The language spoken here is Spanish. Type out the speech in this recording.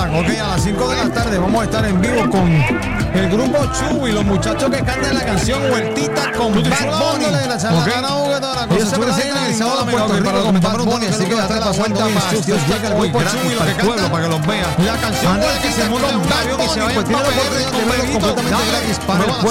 Track, ok, a las 5 de la tarde vamos a estar en vivo con el grupo Chu y los muchachos que cantan la canción Huertita con Bad Bunny. Ellos se presentan el sábado en Puerto Rico con Bad Bunny, así que va a estar la vuelta más. Dios llega el grupo Chu y lo que canta para que los vean. La canción para que se monta un avión y se vaya a completamente gratis para el pueblo.